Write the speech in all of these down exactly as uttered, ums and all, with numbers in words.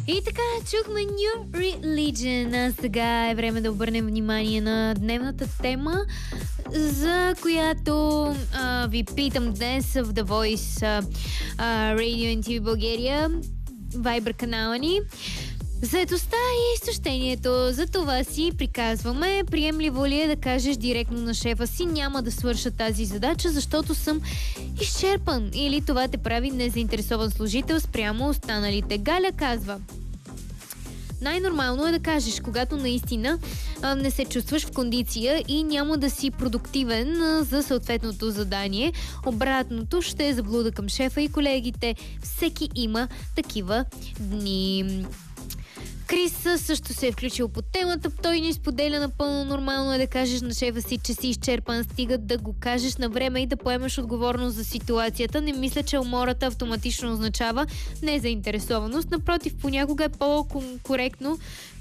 И така, чухме New Religion, а сега е време да обърнем внимание на дневната тема, за която а, ви питам днес в The Voice а, а, Radio ен ти ви България, Viber канала ни. Заедостта и изтощението, за това си приказваме. Приемливо ли е да кажеш директно на шефа си: няма да свърша тази задача, защото съм изчерпан, или това те прави незаинтересован служител спрямо останалите? Галя казва: най-нормално е да кажеш, когато наистина а, не се чувстваш в кондиция и няма да си продуктивен а, за съответното задание. Обратното ще е заблуда към шефа и колегите. Всеки има такива дни. Крис също се е включил по темата. Той ни споделя: напълно нормално е да кажеш на шефа си, че си изчерпан, стига да го кажеш на време и да поемеш отговорност за ситуацията. Не мисля, че умората автоматично означава незаинтересованост. Напротив, понякога е по-коректно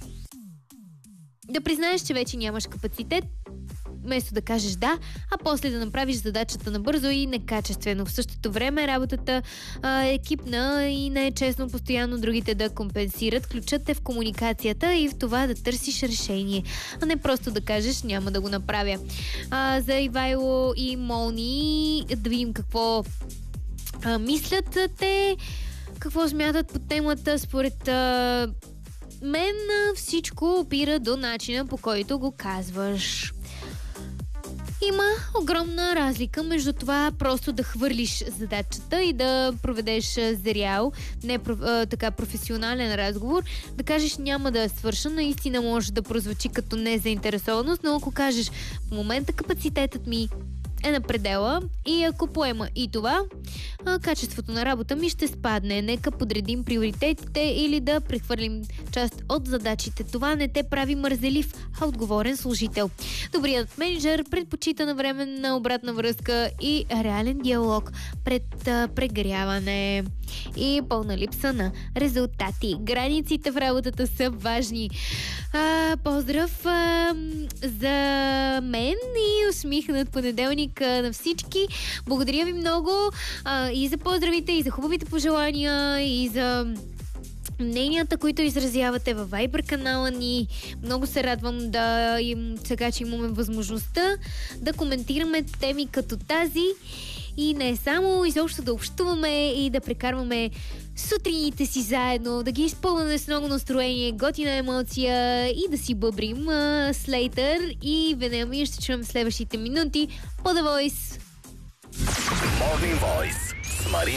да признаеш, че вече нямаш капацитет, вместо да кажеш да, а после да направиш задачата набързо и некачествено. В същото време работата а, е екипна и не е честно постоянно другите да компенсират. Ключът е в комуникацията и в това да търсиш решение, а не просто да кажеш: няма да го направя. А, за Ивайло и Молни да видим какво а, мислят те, какво смятат по темата. Според а, мен всичко опира до начина, по който го казваш. Има огромна разлика между това просто да хвърлиш задачата и да проведеш зрял, не така професионален разговор. Да кажеш: няма да свърша, наистина може да прозвучи като незаинтересованост, но ако кажеш: в момента капацитетът ми е на предела и ако поема и това, качеството на работа ми ще спадне. Нека подредим приоритетите или да прехвърлим част от задачите. Това не те прави мързелив, а отговорен служител. Добрият менеджер предпочита навременна обратна връзка и реален диалог пред а, прегряване и пълна липса на резултати. Границите в работата са важни. А, поздрав а, за мен и усмихнат понеделник на всички. Благодаря ви много а, и за поздравите, и за хубавите пожелания, и за мненията, които изразявате във Viber канала ни. Много се радвам да им, сега, че имаме възможността да коментираме теми като тази и не само, изобщо да общуваме и да прекарваме сутрините си заедно, да ги изпълваме с много настроение, готина емоция и да си бъбрим. Слейтър и Венелми ще чуем в следващите минути по The Voice. Morning Voice с Марин